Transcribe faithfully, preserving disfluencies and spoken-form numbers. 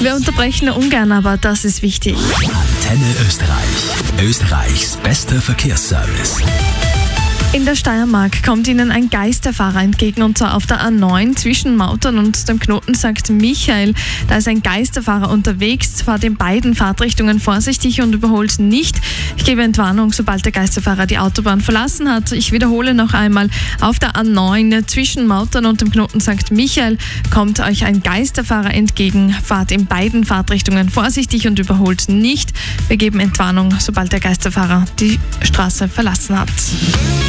Wir unterbrechen ungern, aber das ist wichtig. Antenne Österreich. Österreichs bester Verkehrsservice. In der Steiermark kommt Ihnen ein Geisterfahrer entgegen, und zwar auf der A neun zwischen Mautern und dem Knoten Sankt Michael. Da ist ein Geisterfahrer unterwegs, fahrt in beiden Fahrtrichtungen vorsichtig und überholt nicht. Ich gebe Entwarnung, sobald der Geisterfahrer die Autobahn verlassen hat. Ich wiederhole noch einmal, auf der A neun zwischen Mautern und dem Knoten Sankt Michael kommt euch ein Geisterfahrer entgegen, fahrt in beiden Fahrtrichtungen vorsichtig und überholt nicht. Wir geben Entwarnung, sobald der Geisterfahrer die Straße verlassen hat.